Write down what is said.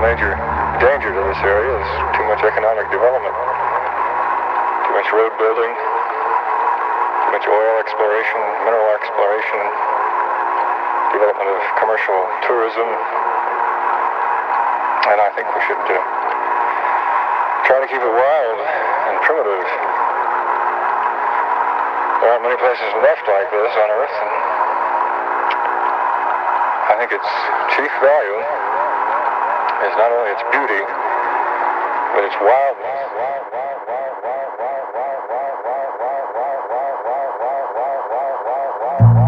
major danger to this area is too much economic development, too much road building, too much oil exploration, mineral exploration, development of commercial tourism, and I think we should try to keep it wild and primitive. There aren't many places left like this on Earth, and I think its chief value is not only its beauty, but its wildness.